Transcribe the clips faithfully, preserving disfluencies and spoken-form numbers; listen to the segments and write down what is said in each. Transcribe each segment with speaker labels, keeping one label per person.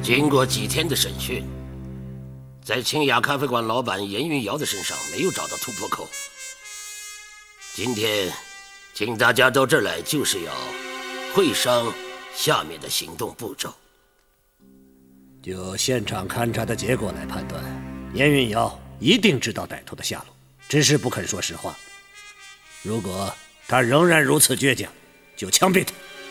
Speaker 1: 经过几天的审讯，在清雅咖啡馆老板严运尧的身上没有找到突破口。今天请大家到这儿来，就是要会商下面的行动步骤。
Speaker 2: 就现场勘查的结果来判断，严运尧一定知道歹徒的下落，只是不肯说实话。如果他仍然如此倔强，就枪毙他。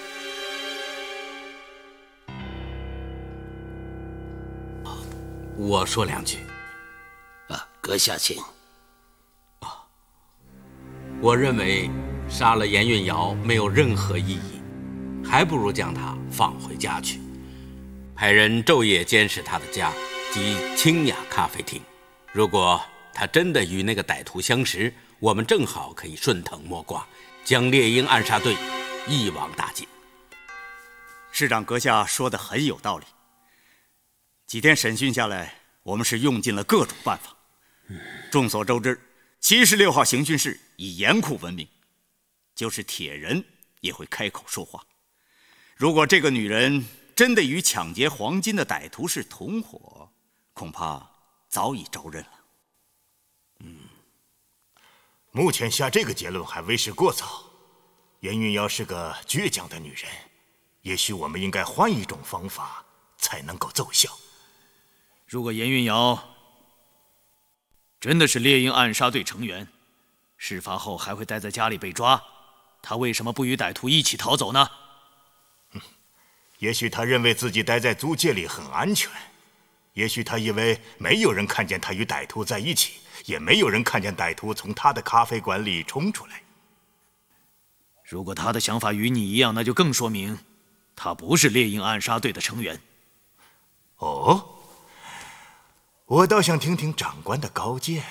Speaker 3: 我说两句。
Speaker 1: 啊，阁下请。
Speaker 3: 啊，我认为杀了严运尧没有任何意义，还不如将他放回家去，派人昼夜监视他的家及清雅咖啡厅。如果他真的与那个歹徒相识，我们正好可以顺藤摸瓜，将猎鹰暗杀队一网打尽。
Speaker 4: 市长阁下说的很有道理。几天审讯下来，我们是用尽了各种办法。众所周知，七十六号刑讯室以严酷闻名，就是铁人也会开口说话。如果这个女人真的与抢劫黄金的歹徒是同伙，恐怕早已招认了。
Speaker 5: 嗯，目前下这个结论还为时过早。严运尧是个倔强的女人，也许我们应该换一种方法才能够奏效。
Speaker 6: 如果严运尧真的是猎鹰暗杀队成员，事发后还会待在家里被抓，他为什么不与歹徒一起逃走呢？
Speaker 5: 嗯，也许他认为自己待在租界里很安全，也许他以为没有人看见他与歹徒在一起，也没有人看见歹徒从他的咖啡馆里冲出来。
Speaker 6: 如果他的想法与你一样，那就更说明他不是猎鹰暗杀队的成员。
Speaker 5: 哦，我倒想听听长官的高见。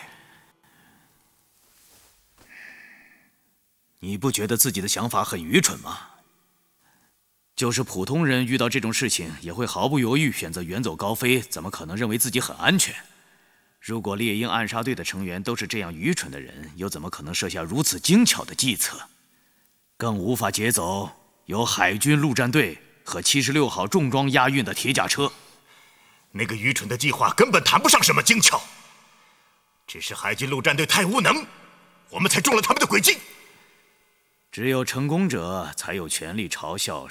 Speaker 6: 你不觉得自己的想法很愚蠢吗？就是普通人遇到这种事情也会毫不犹豫选择远走高飞，怎么可能认为自己很安全？如果猎鹰暗杀队的成员都是这样愚蠢的人，又怎么可能设下如此精巧的计策？更无法劫走由海军陆战队和七十六号重装押运的铁甲车。
Speaker 5: 那个愚蠢的计划根本谈不上什么精巧，只是海军陆战队太无能，我们才中了他们的诡计。
Speaker 6: 只有成功者才有权利嘲笑